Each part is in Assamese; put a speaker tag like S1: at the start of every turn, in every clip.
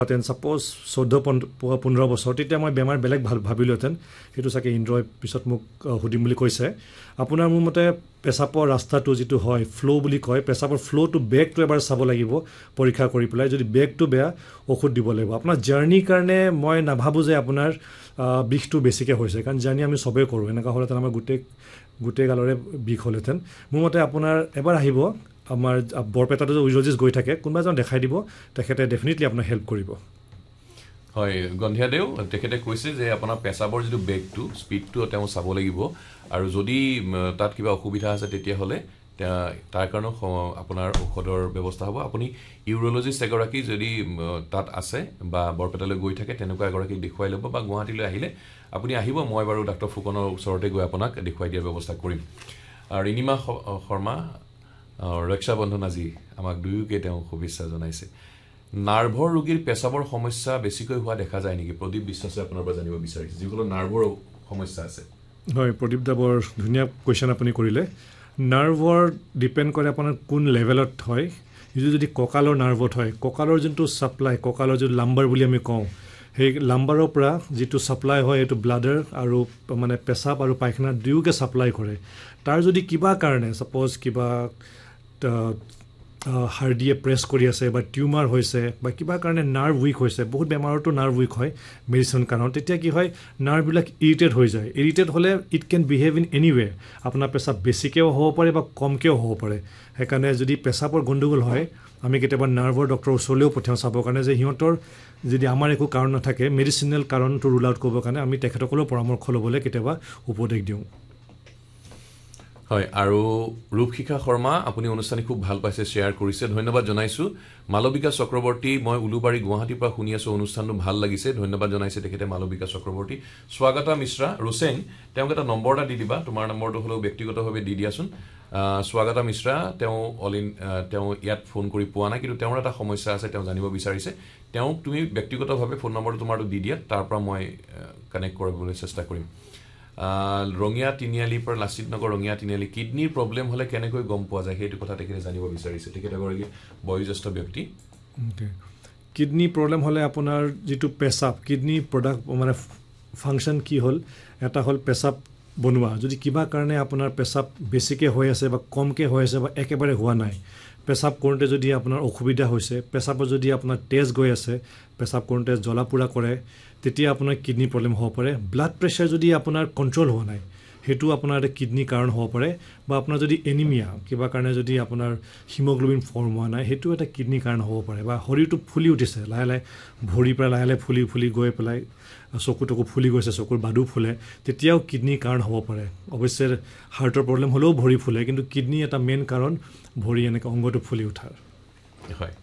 S1: তেন ছাপ'জ 14-15 বছৰ তেতিয়া মই বেমাৰ বেলেগ ভাবিলোহেঁতেন সেইটো চাগে ইন্দ্ৰই পিছত মোক সুধিম বুলি কৈছে আপোনাৰ মোৰ মতে পেচাবৰ ৰাস্তাটো যিটো হয় ফ্ল' বুলি কয় পেচাবৰ ফ্ল'টো বেগটো এবাৰ চাব লাগিব পৰীক্ষা কৰি পেলাই যদি বেগটো বেয়া ঔষধ দিব লাগিব আপোনাৰ জাৰ্ণিৰ কাৰণে মই নাভাবোঁ যে আপোনাৰ বিষটো বেছিকৈ হৈছে কাৰণ জাৰ্ণি আমি চবেই কৰোঁ এনেকুৱা হ'লেহেঁতেন আমাৰ গোটেই গালৰে বিষ হ'লহেঁতেন মোৰ মতে আপোনাৰ এবাৰ আহিব আমাৰ বৰপেটাটো যে ইউৰ'লজিষ্ট গৈ থাকে কোনোবা এজন দেখাই দিব তেখেতে ডেফিনেটলি আপোনাক হেল্প কৰিব
S2: হয় গন্ধিয়াদেউ তেখেতে কৈছে যে আপোনাৰ পেচাবৰ যিটো বেগটো স্পীডটো তেওঁ চাব লাগিব আৰু যদি তাত কিবা অসুবিধা আছে তেতিয়াহ'লে তাৰ কাৰণে আপোনাৰ ঔষধৰ ব্যৱস্থা হ'ব আপুনি ইউৰ'লজিষ্ট এগৰাকী যদি তাত আছে বা বৰপেটালৈ গৈ থাকে তেনেকুৱা এগৰাকীক দেখুৱাই ল'ব বা গুৱাহাটীলৈ আহিলে আপুনি আহিব মই বাৰু ডাক্তৰ ফুকনৰ ওচৰতে গৈ আপোনাক দেখুৱাই দিয়াৰ ব্যৱস্থা কৰিম আৰু ৰিণিমা শৰ্মা ৰক্ষাবন্ধন আজি আমাক দুয়োকে তেওঁ শুভেচ্ছা জনাইছে নাৰ্ভৰ ৰোগীৰ পেচাবৰ সমস্যা বেছিকৈ হোৱা দেখা যায় নেকি প্ৰদীপ বিশ্বাসে আপোনাৰ পৰা জানিব বিচাৰিছে যিসকলৰ নাৰ্ভৰ সমস্যা আছে হয়
S1: প্ৰদীপ দা বৰ ধুনীয়া কুৱেশ্যন আপুনি কৰিলে নাৰ্ভৰ ডিপেণ্ড কৰে আপোনাৰ কোন লেভেলত হয় যদি কঁকালৰ নাৰ্ভত হয় কঁকালৰ যোনটো ছাপ্লাই কঁকালৰ যিটো লাম্বাৰ বুলি আমি কওঁ সেই লাম্বাৰৰ পৰা যিটো ছাপ্লাই হয় এইটো ব্লাডাৰ আৰু মানে পেচাব আৰু পায়খানা দুয়োকে ছাপ্লাই কৰে তাৰ যদি কিবা কাৰণে ছাপ'জ কিবা হাৰ্ডিয়ে প্ৰেছ কৰি আছে বা টিউমাৰ হৈছে বা কিবা কাৰণে নাৰ্ভ উইক হৈছে বহুত বেমাৰতো নাৰ্ভ উইক হয় মেডিচিন কাৰণত তেতিয়া কি হয় নাৰ্ভবিলাক ইৰিটেট হৈ যায় ইৰিটেট হ'লে it can behave in anyway আপোনাৰ পেচাব বেছিকৈও হ'ব পাৰে বা কমকৈও হ'ব পাৰে সেইকাৰণে যদি পেচাবৰ গণ্ডগোল হয় আমি কেতিয়াবা নাৰ্ভৰ ডক্টৰৰ ওচৰলৈও পঠিয়াওঁ চাবৰ কাৰণে যে সিহঁতৰ যদি আমাৰ একো কাৰণ নাথাকে মেডিচিনেল কাৰণটো ৰুল আউট কৰিবৰ কাৰণে আমি তেখেতসকলেও পৰামৰ্শ ল'বলৈ কেতিয়াবা উপদেশ দিওঁ
S2: হয় আৰু ৰূপশিখা শৰ্মা আপুনি অনুষ্ঠানে খুব ভাল পাইছে শ্বেয়াৰ কৰিছে ধন্যবাদ জনাইছোঁ মালবিকা চক্ৰৱৰ্তী মই উলুবাৰী গুৱাহাটীৰ পৰা শুনি আছোঁ অনুষ্ঠানটো ভাল লাগিছে ধন্যবাদ জনাইছে তেখেতে মালবিকা চক্ৰৱৰ্তী স্বাগতা মিশ্ৰা ৰোচেন তেওঁক এটা নম্বৰ এটা দি দিবা তোমাৰ নম্বৰটো হ'লেও ব্যক্তিগতভাৱে দি দিয়াচোন স্বাগতা মিশ্ৰা তেওঁ ইয়াত ফোন কৰি পোৱা নাই কিন্তু তেওঁৰ এটা সমস্যা আছে তেওঁ জানিব বিচাৰিছে তেওঁক তুমি ব্যক্তিগতভাৱে ফোন নম্বৰটো তোমাৰটো দি দিয়া তাৰ পৰা মই কানেক্ট কৰিবলৈ চেষ্টা কৰিম ৰঙিয়া তিনিআলিৰ পৰা লাচিত নগৰ ৰঙিয়া তিনিআলি কিডনিৰ প্ৰব্লেম হ'লে কেনেকৈ গম পোৱা যায় সেইটো কথা তেখেতে জানিব বিচাৰিছে তেখেত এগৰাকী বয়োজ্যেষ্ঠ ব্যক্তি
S1: কিডনি প্ৰব্লেম হ'লে আপোনাৰ যিটো পেচাব কিডনি প্ৰডাক্ট মানে ফাংচন কি হ'ল এটা হ'ল পেচাব বনোৱা যদি কিবা কাৰণে আপোনাৰ পেচাব বেছিকৈ হৈ আছে বা কমকৈ হৈ আছে বা একেবাৰে হোৱা নাই পেচাব কৰোঁতে যদি আপোনাৰ অসুবিধা হৈছে পেচাবত যদি আপোনাৰ তেজ গৈ আছে পেচাব কৰোঁতে জ্বলা পোৰা কৰে তেতিয়া আপোনাৰ কিডনি প্ৰব্লেম হ'ব পাৰে ব্লাড প্ৰেছাৰ যদি আপোনাৰ কণ্ট্ৰল হোৱা নাই সেইটো আপোনাৰ এটা কিডনি কাৰণ হ'ব পাৰে বা আপোনাৰ যদি এনিমিয়া কিবা কাৰণে যদি আপোনাৰ হিমোগ্লোবিন ফৰ্ম হোৱা নাই সেইটো এটা কিডনি কাৰণ হ'ব পাৰে বা শৰীৰটো ফুলি উঠিছে লাহে লাহে ভৰিৰ পৰা লাহে লাহে ফুলি গৈ পেলাই চকুটকু ফুলি গৈছে চকুৰ বাদু ফুলে তেতিয়াও কিডনি কাৰণ হ'ব পাৰে অৱশ্যে হাৰ্টৰ প্ৰব্লেম হ'লেও ভৰি ফুলে কিন্তু কিডনি এটা মেইন কাৰণ ভৰি এনেকৈ অংগটো ফুলি উঠাৰ
S2: হয়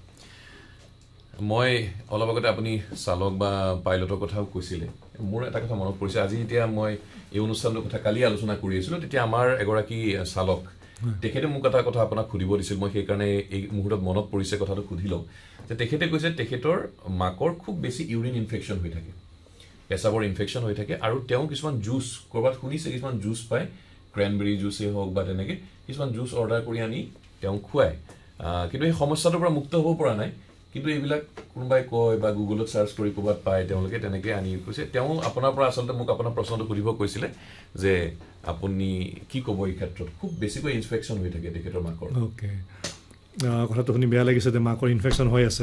S2: মই অলপ আগতে আপুনি চালক বা পাইলটৰ কথাও কৈছিলে মোৰ এটা কথা মনত পৰিছে আজি এতিয়া মই এই অনুষ্ঠানটোৰ কথা কালি আলোচনা কৰি আছিলোঁ তেতিয়া আমাৰ এগৰাকী চালক তেখেতে মোক এটা কথা আপোনাক সুধিব দিছিল মই সেইকাৰণে এই মুহূৰ্তত মনত পৰিছে কথাটো সুধি লওঁ যে তেখেতে কৈছে তেখেতৰ মাকৰ খুব বেছি ইউৰিন ইনফেকশ্যন হৈ থাকে পেচাবৰ ইনফেকশ্যন হৈ থাকে আৰু তেওঁ কিছুমান জুচ ক'ৰবাত শুনিছে কিছুমান জুচ পায় ক্ৰেনবেৰী জুচেই হওক বা তেনেকৈ কিছুমান জুচ অৰ্ডাৰ কৰি আনি তেওঁ খুৱায় কিন্তু এই সমস্যাটোৰ পৰা মুক্ত হ'ব পৰা নাই কিন্তু এইবিলাক কোনোবাই কয় বা গুগলত চাৰ্চ কৰি ক'ৰবাত পায় তেওঁলোকে তেনেকৈ আনি কৈছে তেওঁ আপোনাৰ পৰা আচলতে মোক আপোনাৰ প্ৰশ্নটো সুধিব কৈছিলে যে আপুনি কি ক'ব এই ক্ষেত্ৰত খুব বেছিকৈ ইনফেকশ্যন হৈ থাকে তেখেতৰ মাকৰ
S1: অ'কে কথাটো শুনি বেয়া লাগিছে যে মাকৰ ইনফেকশ্যন হৈ আছে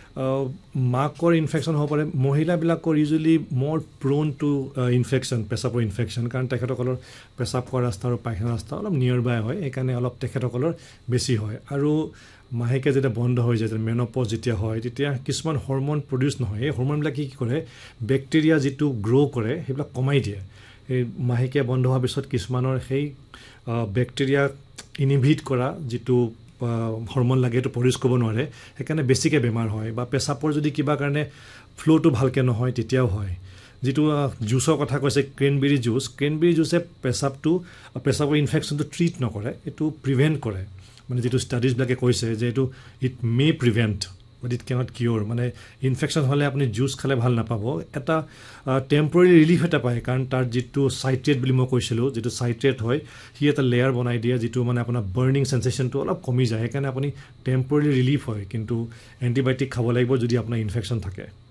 S1: মাকৰ ইনফেকশ্যন হ'ব পাৰে মহিলাবিলাকৰ ইউজুৱেলি মোৰ প্ৰোন টু ইনফেকশ্যন পেচাবৰ ইনফেকশ্যন কাৰণ তেখেতসকলৰ পেচাব কৰা ৰাস্তা আৰু পায়খানা ৰাস্তা অলপ নিয়াৰ বাই হয় সেইকাৰণে অলপ তেখেতসকলৰ বেছি হয় আৰু মাহেকে যেতিয়া বন্ধ হৈ যায় মেন'পজ যেতিয়া হয় তেতিয়া কিছুমান হৰম'ন প্ৰডিউচ নহয় এই হৰম'নবিলাক কি কৰে বেক্টেৰিয়া যিটো গ্ৰ' কৰে সেইবিলাক কমাই দিয়ে এই মাহেকে বন্ধ হোৱাৰ পিছত কিছুমানৰ সেই বেক্টেৰিয়া ইনহিবিট কৰা যিটো হৰম'ন লাগে এইটো প্ৰডিউচ কৰিব নোৱাৰে সেইকাৰণে বেছিকৈ বেমাৰ হয় বা পেচাবৰ যদি কিবা কাৰণে ফ্ল'টো ভালকৈ নহয় তেতিয়াও হয় যিটো জুচৰ কথা কৈছে ক্ৰেনবেৰী জুচে পেচাবৰ ইনফেকশ্যনটো ট্ৰিট নকৰে এইটো প্ৰিভেণ্ট কৰে মানে যিটো ষ্টাডিজবিলাকে কৈছে যে এইটো it May prevent but it cannot কিয়'ৰ মানে ইনফেকশ্যন হ'লে আপুনি জুচ খালে ভাল নাপাব এটা টেম্পৰেৰী ৰিলিফ এটা পায় কাৰণ তাৰ যিটো চাইট্ৰেট বুলি মই কৈছিলোঁ যিটো চাইট্ৰেট হয় সি এটা লেয়াৰ বনাই দিয়ে যিটো মানে আপোনাৰ বাৰ্ণিং চেঞ্চেশ্যনটো অলপ কমি যায় সেইকাৰণে আপুনি টেম্পৰেৰী ৰিলিফ হয় কিন্তু এণ্টিবায়'টিক খাব লাগিব যদি আপোনাৰ ইনফেকশ্যন থাকে